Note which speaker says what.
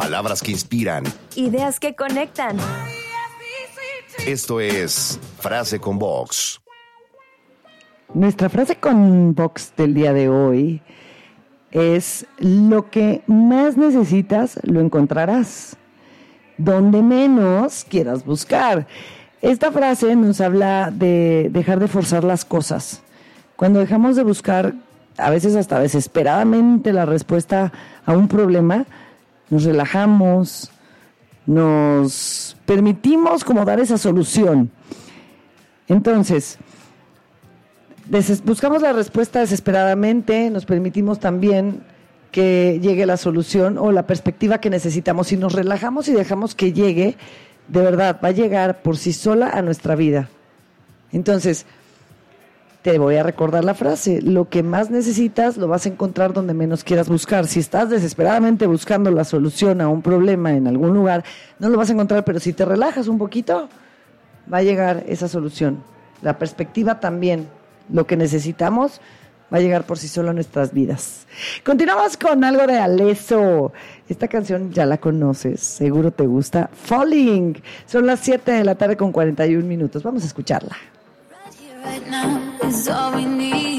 Speaker 1: Palabras que inspiran.
Speaker 2: Ideas que conectan.
Speaker 1: Esto es Frase con Vox.
Speaker 3: Nuestra frase con Vox del día de hoy es: lo que más necesitas lo encontrarás, donde menos quieras buscar. Esta frase nos habla de dejar de forzar las cosas. Cuando dejamos de buscar, a veces hasta desesperadamente, la respuesta a un problema, nos relajamos, nos permitimos como dar esa solución. Entonces, buscamos la respuesta desesperadamente, nos permitimos también que llegue la solución o la perspectiva que necesitamos. Si nos relajamos y dejamos que llegue, de verdad, va a llegar por sí sola a nuestra vida. Entonces, te voy a recordar la frase: lo que más necesitas lo vas a encontrar donde menos quieras buscar. Si estás desesperadamente buscando la solución a un problema en algún lugar, no lo vas a encontrar, pero si te relajas un poquito, va a llegar esa solución. La perspectiva también. Lo que necesitamos va a llegar por sí solo a nuestras vidas. Continuamos con algo de Alesso. Esta canción ya la conoces, seguro te gusta. Falling. Son las 7 de la tarde con 41 minutos. Vamos a escucharla.
Speaker 4: Right now is all we need.